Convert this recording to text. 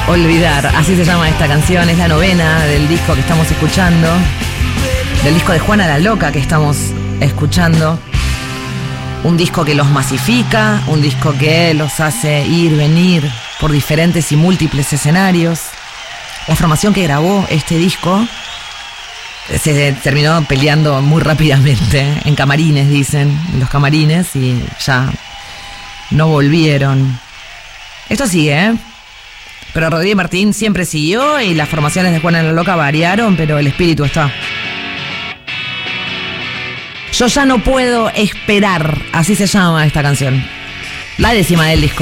olvidar. Así se llama esta canción, es la 9ª del disco que estamos escuchando, del disco de Juana la Loca que estamos escuchando. Un disco que los masifica, un disco que los hace ir, venir por diferentes y múltiples escenarios. La formación que grabó este disco se terminó peleando muy rápidamente en camarines, dicen, en los camarines, y ya no volvieron. Esto sigue, ¿eh? Pero Rodríguez Martín siempre siguió y las formaciones de Juana la Loca variaron, pero el espíritu está. Yo ya no puedo esperar, así se llama esta canción. La 10ª del disco.